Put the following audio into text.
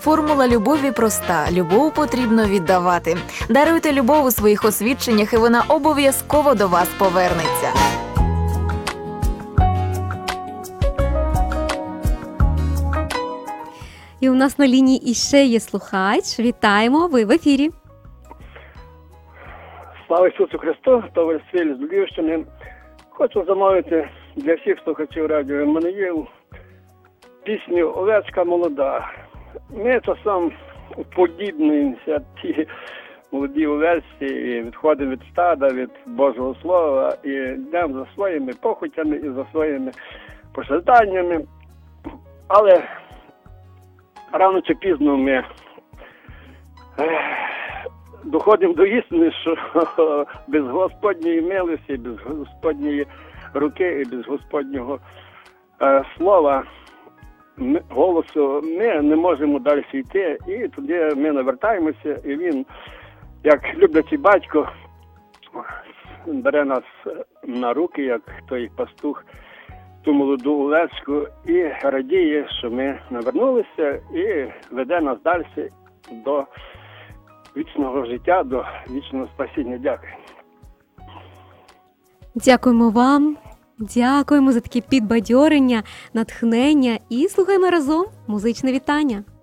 Формула любові проста. Любов потрібно віддавати. Даруйте любов у своїх освідченнях, і вона обов'язково до вас повернеться. І у нас на лінії іще є слухач. Вітаємо, ви в ефірі. Слава Ісусу Христу, товаристві з Львівщини. Хочу замовити для всіх слухачів радіо Еммануїл пісню «Овечка молода». Ми часом подібнуємося ті молоді овечці і відходимо від стада, від Божого Слова і йдемо за своїми похотями і за своїми пожаданнями. Але рано чи пізно ми доходимо до істини, що без Господньої милості, без Господньої руки і без Господнього слова, голосу ми не можемо далі йти. І тоді ми навертаємося, і він, як люблячий батько, бере нас на руки, як той пастух, ту молоду овечку, і радіє, що ми навернулися, і веде нас далі до вічного життя, до вічного спасіння. Дякую. Дякуємо вам. Дякуємо за такі підбадьорення, натхнення і слухаємо разом музичне вітання.